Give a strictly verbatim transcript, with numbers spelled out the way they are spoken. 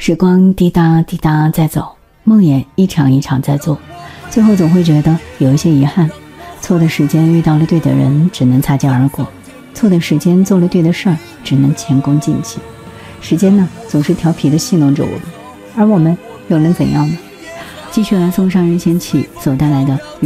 时光滴答滴答在走，梦也一场一场在做，最后总会觉得有一些遗憾。错的时间遇到了对的人，只能擦肩而过；错的时间做了对的事儿，只能前功尽弃。时间呢，总是调皮的戏弄着我们，而我们又能怎样呢？继续来送上任贤齐所带来的